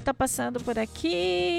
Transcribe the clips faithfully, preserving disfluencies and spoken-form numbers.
está passando por aqui.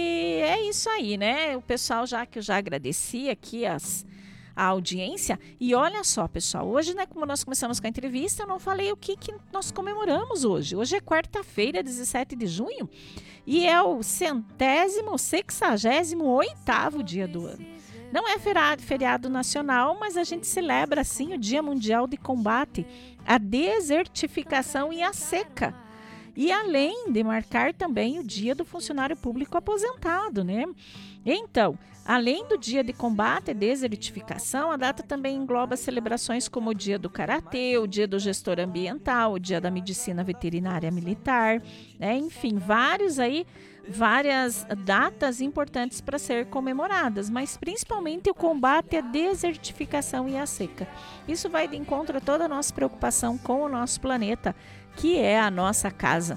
É isso aí, né? O pessoal, já que eu já agradeci aqui as, a audiência. E olha só, pessoal, hoje, né, como nós começamos com a entrevista, eu não falei o que, que nós comemoramos hoje. Hoje é quarta-feira, dezessete de junho, e é o centésimo, sexagésimo oitavo dia do ano. Não é feriado, feriado nacional, mas a gente celebra, sim, o Dia Mundial de Combate à Desertificação e à Seca. E além de marcar também o Dia do Funcionário Público Aposentado, né? Então, além do Dia de Combate à Desertificação, a data também engloba celebrações como o Dia do Karatê, o Dia do Gestor Ambiental, o Dia da Medicina Veterinária Militar, né? Enfim, vários aí, várias datas importantes para ser comemoradas, mas principalmente o combate à desertificação e à seca. Isso vai de encontro a toda a nossa preocupação com o nosso planeta, que é a nossa casa.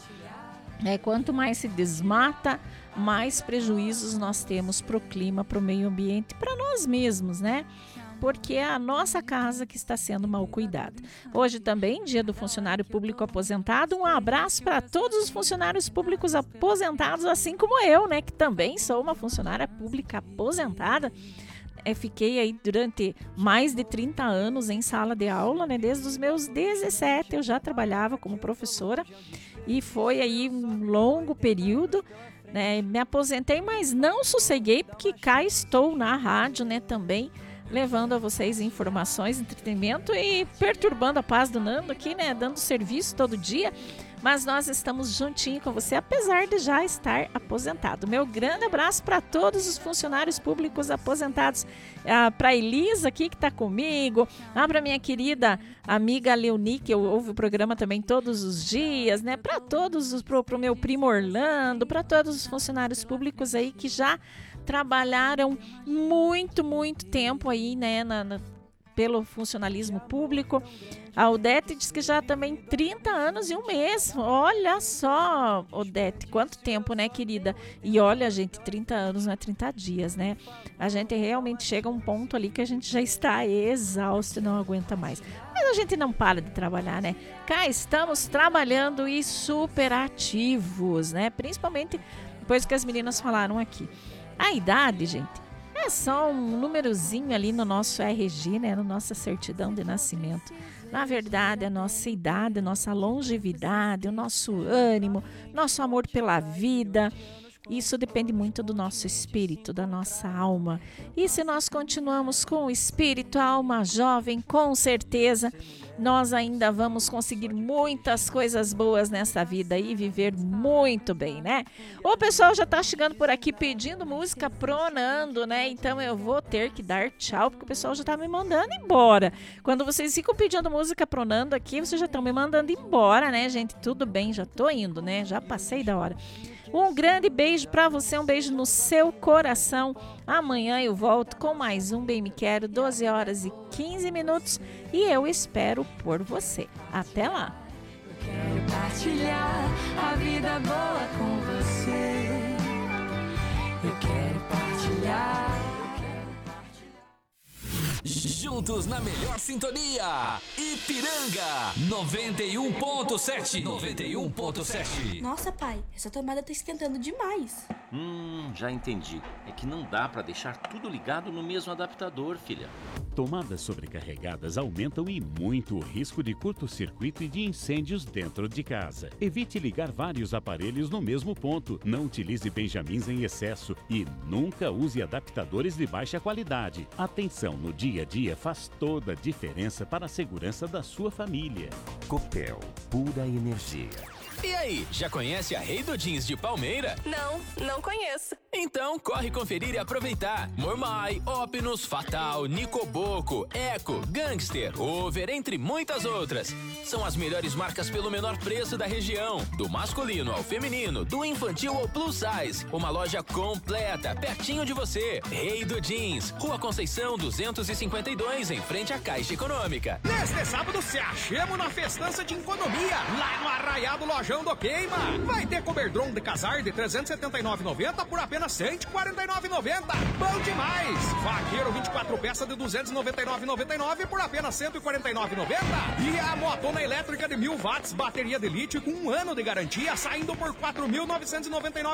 É, quanto mais se desmata, mais prejuízos nós temos para o clima, para o meio ambiente, para nós mesmos, né? Porque é a nossa casa que está sendo mal cuidada. Hoje também, Dia do Funcionário Público Aposentado. Um abraço para todos os funcionários públicos aposentados, assim como eu, né? Que também sou uma funcionária pública aposentada. Eu fiquei aí durante mais de trinta anos em sala de aula, né? Desde os meus dezessete eu já trabalhava como professora e foi aí um longo período, né? Me aposentei, mas não sosseguei porque cá estou na rádio, né? Também levando a vocês informações, entretenimento e perturbando a paz do Nando aqui, né? Dando serviço todo dia. Mas nós estamos juntinho com você, apesar de já estar aposentado. Meu grande abraço para todos os funcionários públicos aposentados. Ah, para a Elisa aqui que está comigo. Ah, para minha querida amiga Leoni, que ouve o programa também todos os dias, né? Para todos, para o meu primo Orlando, para todos os funcionários públicos aí que já trabalharam muito, muito tempo aí, né? Na, na, pelo funcionalismo público. A Odete diz que já também trinta anos e um mês. Olha só, Odete, quanto tempo, né, querida? E olha, gente, trinta anos não é trinta dias, né? A gente realmente chega a um ponto ali que a gente já está exausto e não aguenta mais. Mas a gente não para de trabalhar, né? Cá estamos trabalhando e super ativos, né? Principalmente depois que as meninas falaram aqui. A idade, gente, é só um númerozinho ali no nosso R G, né? Na nossa certidão de nascimento. Na verdade, a nossa idade, a nossa longevidade, o nosso ânimo, nosso amor pela vida, isso depende muito do nosso espírito, da nossa alma. E se nós continuamos com o espírito, a alma jovem, com certeza, nós ainda vamos conseguir muitas coisas boas nessa vida e viver muito bem, né? O pessoal já tá chegando por aqui pedindo música pro Nando, né? Então eu vou ter que dar tchau, porque o pessoal já tá me mandando embora. Quando vocês ficam pedindo música pro Nando aqui, vocês já estão me mandando embora, né, gente? Tudo bem, já tô indo, né? Já passei da hora. Um grande beijo para você, um beijo no seu coração. Amanhã eu volto com mais um Bem Me Quero, doze horas e quinze minutos. E eu espero por você. Até lá! Eu quero partilhar a vida boa com você. Eu quero partilhar. Juntos na melhor sintonia, Ipiranga noventa e um ponto sete. noventa e um ponto sete. Nossa, pai, essa tomada tá esquentando demais. Hum, já entendi. É que não dá pra deixar tudo ligado no mesmo adaptador, filha. Tomadas sobrecarregadas aumentam e muito o risco de curto-circuito e de incêndios dentro de casa. Evite ligar vários aparelhos no mesmo ponto. Não utilize benjamins em excesso e nunca use adaptadores de baixa qualidade. Atenção no dia a dia faz toda a diferença para a segurança da sua família. Copel, pura energia. E aí, já conhece a Rei do Jeans de Palmeira? Não, não conheço. Então corre conferir e aproveitar. Mormai, Opinus, Fatal, Nicoboco, Eco, Gangster, Over, entre muitas outras. São as melhores marcas pelo menor preço da região. Do masculino ao feminino, do infantil ao plus size. Uma loja completa, pertinho de você. Rei do Jeans, Rua Conceição duzentos e cinquenta e dois, em frente à Caixa Econômica. Neste sábado se achamos na festança de economia, lá no Arraiado Lojão do Queima. Vai ter Coberdron de casar de trezentos e setenta e nove reais e noventa centavos por apenas cento e quarenta e nove reais e noventa centavos. Bom demais! Vaqueiro vinte e quatro peças de duzentos e noventa e nove reais e noventa e nove centavos por apenas cento e quarenta e nove reais e noventa centavos. E a motona elétrica de mil watts, bateria de lítio com um ano de garantia, saindo por quatro mil novecentos e noventa e nove reais.